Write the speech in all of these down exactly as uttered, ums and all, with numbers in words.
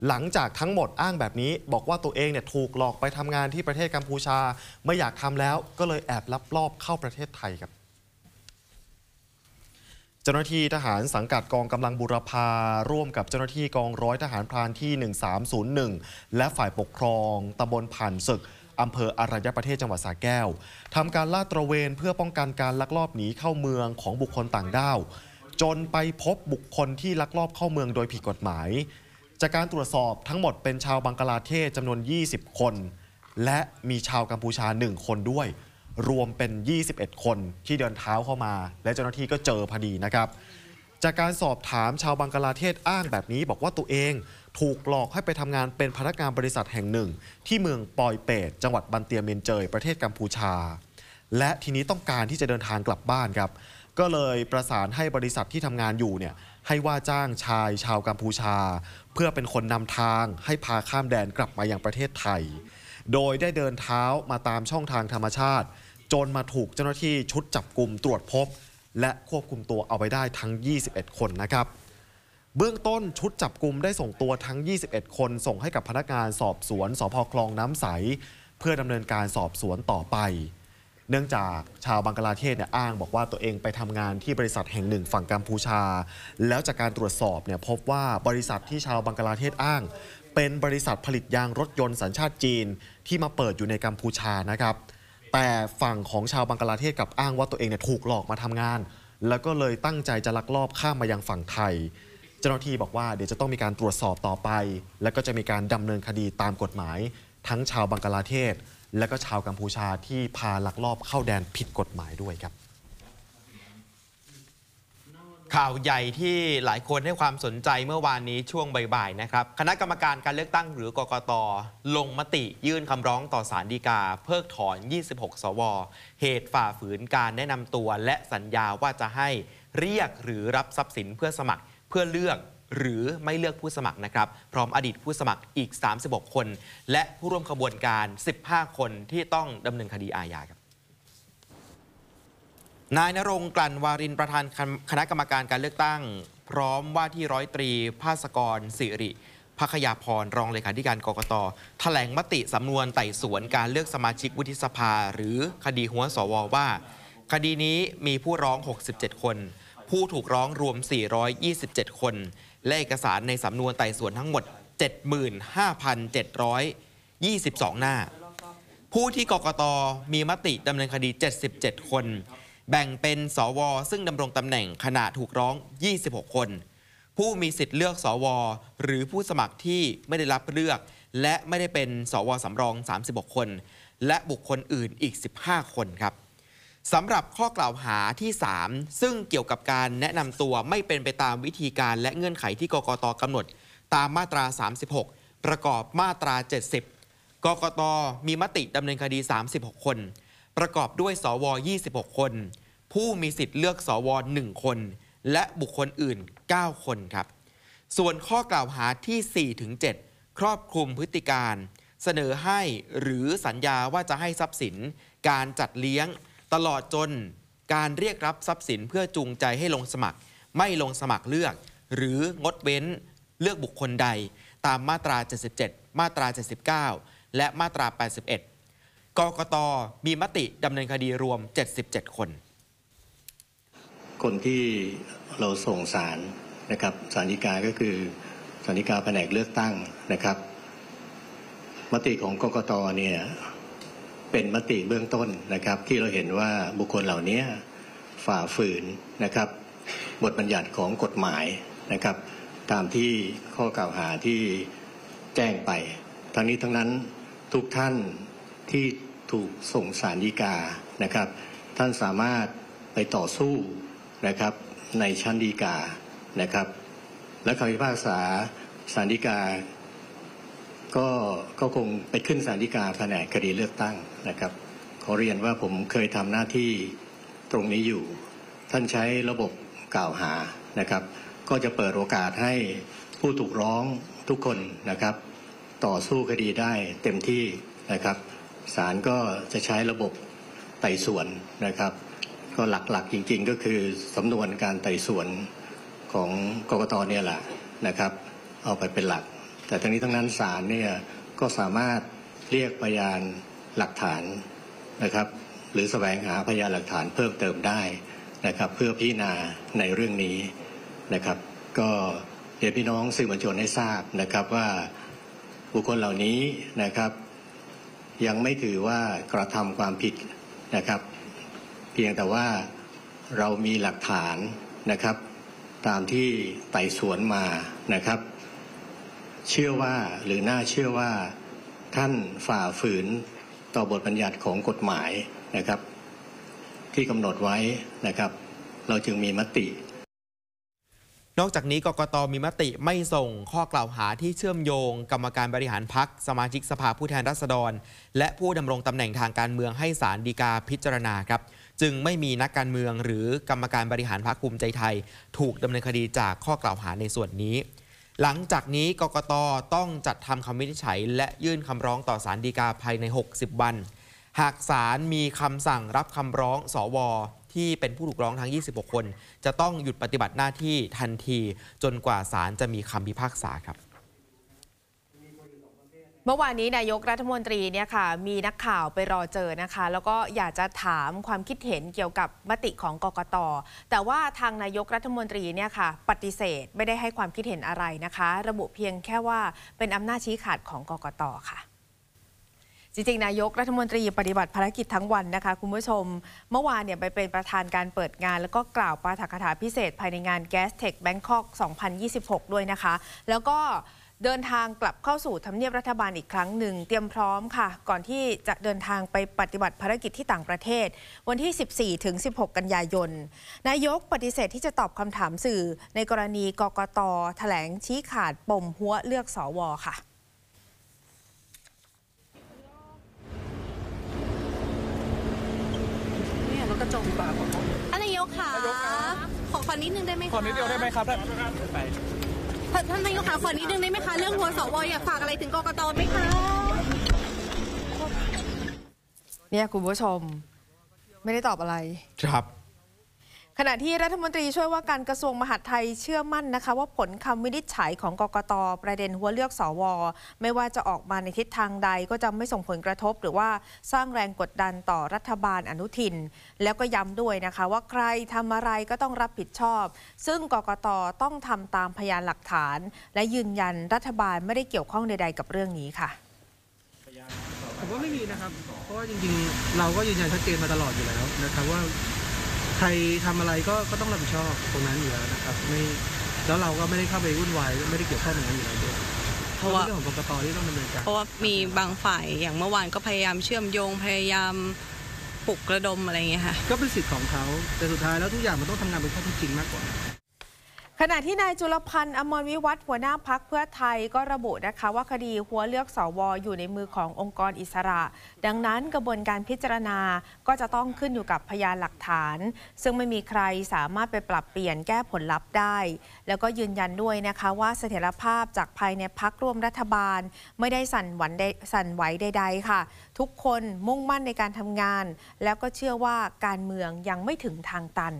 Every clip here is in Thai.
หลังจากทั้งหมดอ้างแบบนี้บอกว่าตัวเองเนี่ยถูกหลอกไปทำงานที่ประเทศกัมพูชาไม่อยากทำแล้วก็เลยแอบลักลอบเข้าประเทศไทยครับเจ้าหน้าที่ทหารสังกัดกองกำลังบูรพาร่วมกับเจ้าหน้าที่กองร้อยทหารพรานที่หนึ่งสามศูนย์หนึ่งและฝ่ายปกครองตำบลผ่านศึกอำเภออรัญญประเทศจังหวัดสระแก้วทำการลาดตระเวนเพื่อป้องกันการลักลอบหนีเข้าเมืองของบุคคลต่างด้าวจนไปพบบุคคลที่ลักลอบเข้าเมืองโดยผิดกฎหมายจากการตรวจสอบทั้งหมดเป็นชาวบังกลาเทศจำนวนยี่สิบคนและมีชาวกัมพูชาหนึ่งคนด้วยรวมเป็นยี่สิบเอ็ดคนที่เดินเท้าเข้ามาและเจ้าหน้าที่ก็เจอพอดีนะครับจากการสอบถามชาวบังกลาเทศอ้างแบบนี้บอกว่าตัวเองถูกหลอกให้ไปทำงานเป็นพนักงานบริษัทแห่งหนึ่งที่เมืองปอยเปตจังหวัดบันเตียเมียนเจยประเทศกัมพูชาและทีนี้ต้องการที่จะเดินทางกลับบ้านครับก็เลยประสานให้บริษัทที่ทำงานอยู่เนี่ยให้ว่าจ้างชายชาวกัมพูชาเพื่อเป็นคนนำทางให้พาข้ามแดนกลับมายังประเทศไทยโดยได้เดินเท้ามาตามช่องทางธรรมชาติจนมาถูกเจ้าหน้าที่ชุดจับกุมตรวจพบและควบคุมตัวเอาไว้ได้ทั้งยี่สิบเอ็ดคนนะครับเบื้องต้นชุดจับกุมได้ส่งตัวทั้งยี่สิบเอ็ดคนส่งให้กับพนักงานสอบสวนสภ.คลองน้ำใสเพื่อดำเนินการสอบสวนต่อไปเนื่องจากชาวบังกลาเทศเนี่ยอ้างบอกว่าตัวเองไปทำงานที่บริษัทแห่งหนึ่งฝั่งกัมพูชาแล้วจากการตรวจสอบเนี่ยพบว่าบริษัทที่ชาวบังกลาเทศอ้างเป็นบริษัทผลิตยางรถยนต์สัญชาติจีนที่มาเปิดอยู่ในกัมพูชานะครับแต่ฝั่งของชาวบังกลาเทศกับอ้างว่าตัวเองเนี่ยถูกหลอกมาทำงานแล้วก็เลยตั้งใจจะลักลอบข้ามมายังฝั่งไทยเจ้าหน้าที่บอกว่าเดี๋ยวจะต้องมีการตรวจสอบต่อไปและก็จะมีการดำเนินคดีตามกฎหมายทั้งชาวบังกลาเทศและก็ชาวกัมพูชาที่พาลักลอบเข้าแดนผิดกฎหมายด้วยครับข่าวใหญ่ที่หลายคนให้ความสนใจเมื่อวานนี้ช่วงบ่ายๆนะครับคณะกรรมการการเลือกตั้งหรือกกต.ลงมติยื่นคำร้องต่อศาลฎีกาเพิกถอนยี่สิบหกสวเหตุฝ่าฝืนการแนะนำตัวและสัญญาว่าจะให้เรียกหรือรับทรัพย์สินเพื่อสมัครเพื่อเลือกหรือไม่เลือกผู้สมัครนะครับพร้อมอดีตผู้สมัครอีกสามสิบหกคนและผู้ร่วมขบวนการสิบห้าคนที่ต้องดำเนินคดีอาญาครับนายณรงค์กลั่นวารินประธานคณะกรรมการการเลือกตั้งพร้อมว่าที่ร้อยตรีภาสกรสิริภคยาพรรองเลขาธิการกกต.แถลงมติสำนวนไต่สวนการเลือกสมาชิกวุฒิสภาหรือคดีหัวสวว่าคดีนี้มีผู้ร้องหกสิบเจ็ดคนผู้ถูกร้องรวมสี่ร้อยยี่สิบเจ็ดคนและเอกสารในสำนวนไต่สวนทั้งหมด เจ็ดหมื่นห้าพันเจ็ดร้อยยี่สิบสอง หน้าผู้ที่กกต.มีมติดำเนินคดีเจ็ดสิบเจ็ดคนแบ่งเป็นสวซึ่งดำรงตำแหน่งขณะถูกร้องยี่สิบหกคนผู้มีสิทธิ์เลือกสวหรือผู้สมัครที่ไม่ได้รับเลือกและไม่ได้เป็นสวสำรองสามสิบหกคนและบุคคลอื่นอีกสิบห้าคนครับสำหรับข้อกล่าวหาที่สามซึ่งเกี่ยวกับการแนะนำตัวไม่เป็นไปตามวิธีการและเงื่อนไขที่กกต.กำหนดตามมาตราสามสิบหกประกอบมาตราเจ็ดสิบกกต.มีมติดำเนินคดีสามสิบหกคนประกอบด้วยสวยี่สิบหกคนผู้มีสิทธิ์เลือกสวหนึ่งคนและบุคคลอื่นเก้าคนครับส่วนข้อกล่าวหาที่ สี่ถึงเจ็ด ครอบคลุมพฤติการเสนอให้หรือสัญญาว่าจะให้ทรัพย์สินการจัดเลี้ยงตลอดจนการเรียกรับทรัพย์สินเพื่อจูงใจให้ลงสมัครไม่ลงสมัครเลือกหรืองดเว้นเลือกบุคคลใดตามมาตราเจ็ดสิบเจ็ดมาตราเจ็ดสิบเก้าและมาตราแปดสิบเอ็ดกกต.มีมติดำเนินคดีรวมเจ็ดสิบเจ็ดคนคนที่เราส่งสารนะครับศาลฎีกาก็คือศาลฎีกาแผนกเลือกตั้งนะครับมติของกกต.เนี่ยเป็นมติเบื้องต้นนะครับที่เราเห็นว่าบุคคลเหล่านี้ฝ่าฝืนนะครับบทบัญญัติของกฎหมายนะครับตามที่ข้อกล่าวหาที่แจ้งไปทั้งนี้ทั้งนั้นทุกท่านที่ถูกส่งศาลฎีกานะครับท่านสามารถไปต่อสู้นะครับในชั้นฎีกานะครับและคำพิพากษาศาลฎีกาก็ก็คงไปขึ้นศาลฎีกาแผนกคดีเลือกตั้งนะครับขอเรียนว่าผมเคยทำหน้าที่ตรงนี้อยู่ท่านใช้ระบบกล่าวหานะครับก็จะเปิดโอกาสให้ผู้ถูกร้องทุกคนนะครับต่อสู้คดีได้เต็มที่นะครับศาลก็จะใช้ระบบไต่สวนนะครับก็หลักๆจริงๆก็คือสำนวนการไต่สวนของกกต.เนี่ยแหละนะครับเอาไปเป็นหลักแต่ทั้งนี้ทั้งนั้นศาลเนี่ยก็สามารถเรียกพยานหลักฐานนะครับหรือแสวงหาพยานหลักฐานเพิ่มเติมได้นะครับเพื่อพิจารณาในเรื่องนี้นะครับก็เรียนพี่น้องสื่อมวลชนให้ทราบนะครับว่าบุคคลเหล่านี้นะครับยังไม่ถือว่ากระทำความผิดนะครับเพียงแต่ว่าเรามีหลักฐานนะครับตามที่ไต่สวนมานะครับเชื่อว่าหรือน่าเชื่อว่าท่านฝ่าฝืนต่อบทบัญญัติของกฎหมายนะครับที่กำหนดไว้นะครับเราจึงมีมตินอกจากนี้กกต.มีมติไม่ส่งข้อกล่าวหาที่เชื่อมโยงกรรมการบริหารพรรคสมาชิกสภาผู้แทนราษฎรและผู้ดำรงตำแหน่งทางการเมืองให้ศาลฎีกาพิจารณาครับจึงไม่มีนักการเมืองหรือกรรมการบริหารพรรคภูมิใจไทยถูกดำเนินคดีจากข้อกล่าวหาในส่วนนี้หลังจากนี้กกต.ต้องจัดทำคำวินิจฉัยและยื่นคำร้องต่อศาลฎีกาภายในหกสิบวันหากศาลมีคำสั่งรับคำร้องสวที่เป็นผู้ถูกร้องทั้งยี่สิบหกคนจะต้องหยุดปฏิบัติหน้าที่ทันทีจนกว่าศาลจะมีคำพิพากษาครับเมื่อวานนี้นายกรัฐมนตรีเนี่ยค่ะมีนักข่าวไปรอเจอนะคะแล้วก็อยากจะถามความคิดเห็นเกี่ยวกับมติของกกต.แต่ว่าทางนายกรัฐมนตรีเนี่ยค่ะปฏิเสธไม่ได้ให้ความคิดเห็นอะไรนะคะระบุเพียงแค่ว่าเป็นอำนาจชี้ขาดของกกต.ค่ะจริงๆนายกรัฐมนตรีปฏิบัติภารกิจทั้งวันนะคะคุณผู้ชมเมื่อวานเนี่ยไปเป็นประธานการเปิดงานแล้วก็กล่าวปาฐกถาพิเศษภายในงาน Gastech Bangkok สองพันยี่สิบหก ด้วยนะคะแล้วก็เดินทางกลับเข้าสู่ทำเนียบรัฐบาลอีกครั้งหนึ่งเตรียมพร้อมค่ะก่อนที่จะเดินทางไปปฏิบัติภารกิจที่ต่างประเทศวันที่ สิบสี่ถึงสิบหก กันยายนนายกปฏิเสธที่จะตอบคำถามสื่อในกรณีกกต.แถลงชี้ขาดปมหัวเลือกสวค่ะเนี่ยรถกระจกปากของท่านนายกค่ะขอขอนิดนึงได้ไหมคะขอนิดเดียวได้ไหมครับท่านนายกค่ะขอนิดนึงได้ไหมคะเรื่องหัวสวอยากฝากอะไรถึงกกต.ไหมคะเนี่ยคุณผู้ชมไม่ได้ตอบอะไรครับขณะที่รัฐมนตรีช่วยว่าการกระทรวงมหาดไทยเชื่อมั่นนะคะว่าผลคำวินิจฉัยของกกต.ประเด็นหัวเลือกสวไม่ว่าจะออกมาในทิศทางใดก็จะไม่ส่งผลกระทบหรือว่าสร้างแรงกดดันต่อรัฐบาลอนุทินแล้วก็ย้ำด้วยนะคะว่าใครทำอะไรก็ต้องรับผิดชอบซึ่งกกต.ต้องทำตามพยานหลักฐานและยืนยันรัฐบาลไม่ได้เกี่ยวข้องใดๆกับเรื่องนี้ค่ะผมว่าไม่มีนะครับเพราะว่าจริงๆเราก็ยืนยันชัดเจนมาตลอดอยู่แล้วนะครับว่าใครทำอะไรก็ก็ต้องรับผิดชอบตรงนั้นอยู่แล้วนะครับไม่แล้วเราก็ไม่ได้เข้าไปวุ่นวายไม่ได้เกี่ยวข้องตรงนั้นอยู่แล้วด้วยเพราะว่าเรื่องของกกต.ที่ต้องดำเนินการเพราะว่ามีบางฝ่ายอย่างเมื่อวานก็พยายามเชื่อมโยงพยายามปลุกระดมอะไรอย่างเงี้ยค่ะก็เป็นสิทธิ์ของเขาแต่สุดท้ายแล้วทุกอย่างมันต้องทำงานเป็นข้อเท็จจริงมากกว่าขณะที่นายจุลพันธ์อมรวิวัฒน์หัวหน้าพรรคเพื่อไทยก็ระบุนะคะว่าคดีหัวเลือกสวอยู่ในมือขององค์กรอิสระดังนั้นกระบวนการพิจารณาก็จะต้องขึ้นอยู่กับพยานหลักฐานซึ่งไม่มีใครสามารถไปปรับเปลี่ยนแก้ผลลัพธ์ได้แล้วก็ยืนยันด้วยนะคะว่าเสถียรภาพจากภายในพรรคร่วมรัฐบาลไม่ได้สั่นหวั่นสั่นไหวใดๆค่ะทุกคนมุ่งมั่นในการทำงานแล้วก็เชื่อว่าการเมืองยังไม่ถึงทางตัน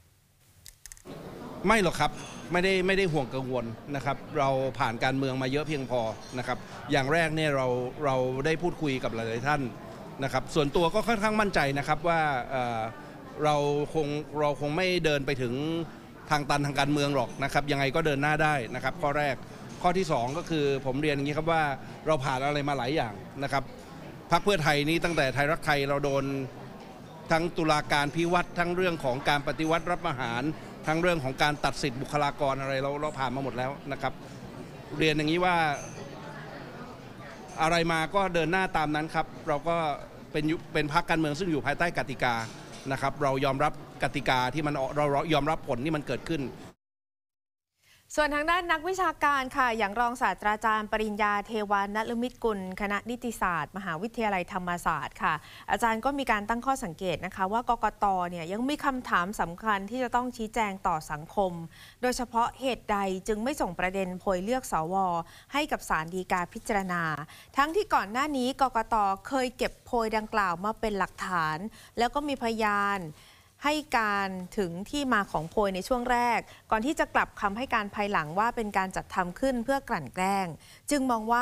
ไม่หรอกครับไม่ได้ไม่ได้ห่วงกังวลนะครับเราผ่านการเมืองมาเยอะเพียงพอนะครับอย่างแรกเนี่ยเราเราได้พูดคุยกับหลายๆท่านนะครับส่วนตัวก็ค่อนข้างมั่นใจนะครับว่าเอ่อเราคงเราคงไม่เดินไปถึงทางตันทางการเมืองหรอกนะครับยังไงก็เดินหน้าได้นะครับข้อแรกข้อที่สองก็คือผมเรียนอย่างนี้ครับว่าเราผ่านอะไรมาหลายอย่างนะครับพรรคเพื่อไทยนี้ตั้งแต่ไทยรักไทยเราโดนทั้งตุลาการพิวัตรทั้งเรื่องของการปฏิวัติรัฐประหารทั้งเรื่องของการตัดสิทธิบุคลากรอะไรเราเราผ่านมาหมดแล้วนะครับเรียนอย่างนี้ว่าอะไรมาก็เดินหน้าตามนั้นครับเราก็เป็นเป็นพรรคการเมืองซึ่งอยู่ภายใต้กติกานะครับเรายอมรับกติกาที่มันเรายอมรับผลที่มันเกิดขึ้นส่วนทางด้านนักวิชาการค่ะอย่างรองศาสตราจารย์ปริญญาเทวานัลมิตรกุลคณะนิติศาสตร์มหาวิทยาลัยธรรมศาสตร์ค่ะอาจารย์ก็มีการตั้งข้อสังเกตนะคะว่ากกต.เนี่ยยังมีคำถามสำคัญที่จะต้องชี้แจงต่อสังคมโดยเฉพาะเหตุใดจึงไม่ส่งประเด็นโพยเลือกสวให้กับศาลฎีกาพิจารณาทั้งที่ก่อนหน้านี้กกต.เคยเก็บโพยดังกล่าวมาเป็นหลักฐานแล้วก็มีพยานให้การถึงที่มาของโพยในช่วงแรกก่อนที่จะกลับคำให้การภายหลังว่าเป็นการจัดทำขึ้นเพื่อกลั่นแกล้งจึงมองว่า